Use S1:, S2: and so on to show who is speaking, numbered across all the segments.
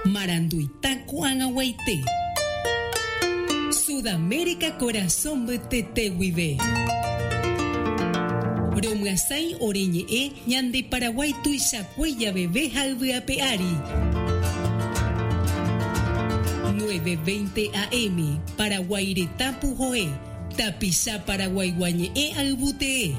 S1: Maranduita Kuangahuaite. Sudamérica Corazón Tetehuive. Romuasai Oreñe Ñande Paraguay Tuisacuella Bebé Jalveapeari. 9:20 AM. Paraguairetapu Joe. Tapisa Paraguay Guañe Albute.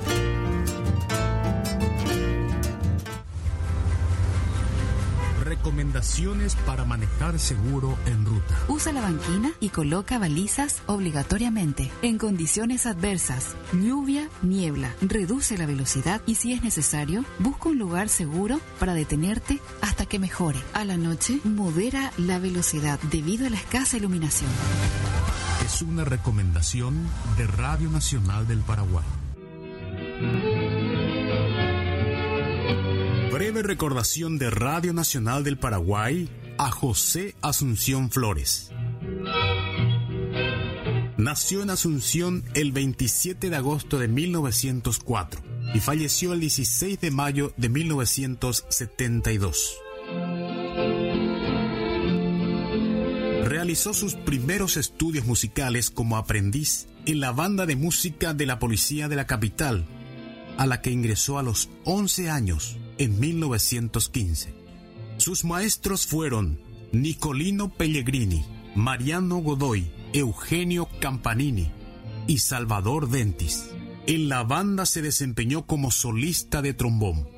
S2: Recomendaciones para manejar seguro en ruta.
S3: Usa la banquina y coloca balizas obligatoriamente. En condiciones adversas, lluvia, niebla, reduce la velocidad y si es necesario, busca un lugar seguro para detenerte hasta que mejore. A la noche, modera la velocidad debido a la escasa iluminación.
S2: Es una recomendación de Radio Nacional del Paraguay. Breve recordación de Radio Nacional del Paraguay a José Asunción Flores. Nació en Asunción el 27 de agosto de 1904 y falleció el 16 de mayo de 1972. Realizó sus primeros estudios musicales como aprendiz en la banda de música de la Policía de la Capital, a la que ingresó a los 11 años en 1915. Sus maestros fueron Nicolino Pellegrini, Mariano Godoy, Eugenio Campanini y Salvador Dentis. En la banda se desempeñó como solista de trombón.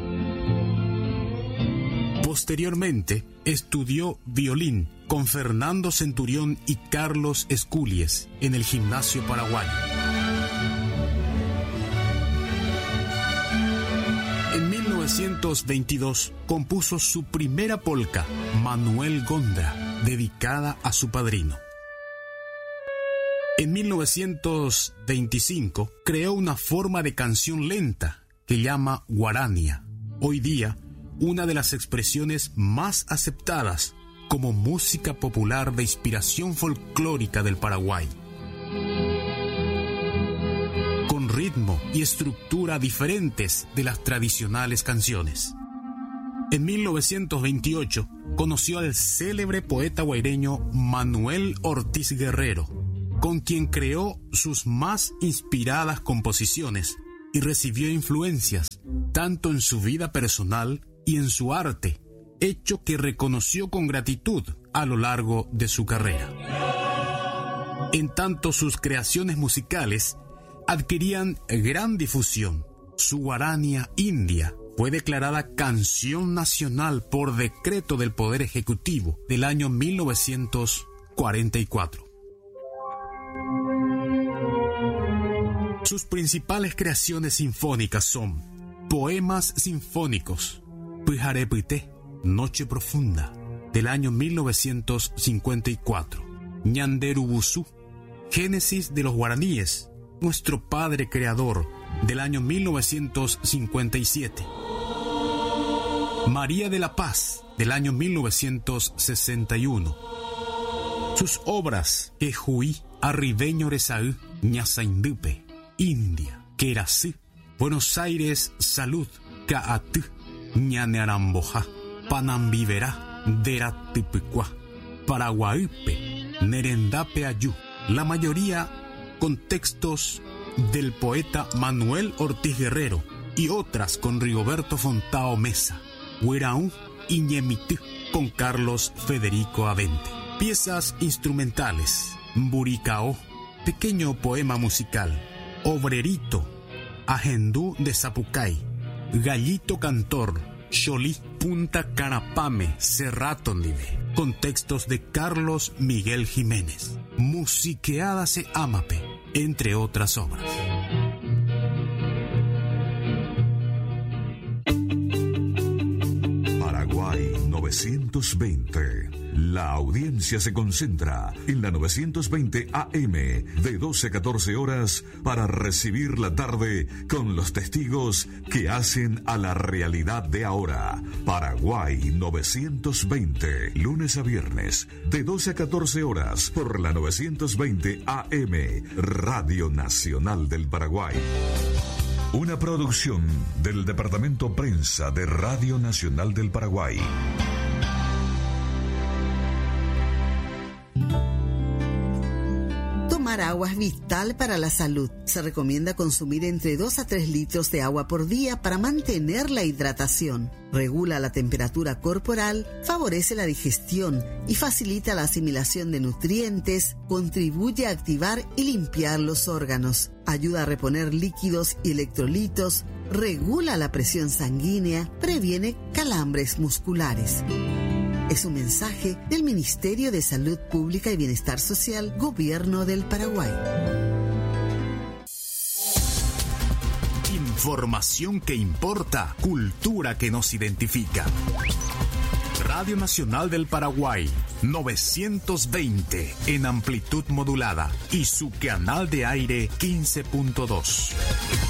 S2: Posteriormente, estudió violín con Fernando Centurión y Carlos Esculies en el Gimnasio Paraguayo. En 1922 compuso su primera polca, Manuel Gondra, dedicada a su padrino. En 1925 creó una forma de canción lenta que llama guarania, hoy día una de las expresiones más aceptadas como música popular de inspiración folclórica del Paraguay. Con ritmo y estructura diferentes de las tradicionales canciones. En 1928 conoció al célebre poeta guaireño Manuel Ortiz Guerrero, con quien creó sus más inspiradas composiciones y recibió influencias tanto en su vida personal y en su arte, hecho que reconoció con gratitud a lo largo de su carrera. En tanto sus creaciones musicales adquirían gran difusión, su guarania india fue declarada Canción Nacional por decreto del Poder Ejecutivo del año 1944. Sus principales creaciones sinfónicas son Poemas Sinfónicos, Pijarepité, Noche Profunda, del año 1954, Ñanderubusú, Génesis de los Guaraníes, Nuestro Padre Creador, del año 1957, María de la Paz, del año 1961. Sus obras, Quejuí, Arribeño Resaú, Ñasaindupe, India, Querasí, Buenos Aires, Salud, Caatú, Ñanearamboja, Panambiverá, Deratipicua, Paraguaipe, Nerendape Ayú, la mayoría con textos del poeta Manuel Ortiz Guerrero y otras con Rigoberto Fontao Mesa, Hueraú y Ñemitú con Carlos Federico Avente. Piezas instrumentales, Buricao, pequeño poema musical, Obrerito, Agendú de Zapucay, Gallito Cantor, Xolí, Punta Carapame, Cerratondive, con textos de Carlos Miguel Jiménez, Musiqueada se Amape, entre otras obras.
S4: Paraguay 920. La audiencia se concentra en la 920 AM de 12 a 14 horas para recibir la tarde con los testigos que hacen a la realidad de ahora. Paraguay 920, lunes a viernes de 12 a 14 horas por la 920 AM, Radio Nacional del Paraguay. Una producción del Departamento Prensa de Radio Nacional del Paraguay.
S5: Tomar agua es vital para la salud. Se recomienda consumir entre 2 a 3 litros de agua por día para mantener la hidratación. Regula la temperatura corporal, favorece la digestión y facilita la asimilación de nutrientes, contribuye a activar y limpiar los órganos, ayuda a reponer líquidos y electrolitos, regula la presión sanguínea, previene calambres musculares. Es un mensaje del Ministerio de Salud Pública y Bienestar Social, Gobierno del Paraguay.
S2: Información que importa, cultura que nos identifica. Radio Nacional del Paraguay, 920 en amplitud modulada y su canal de aire 15.2.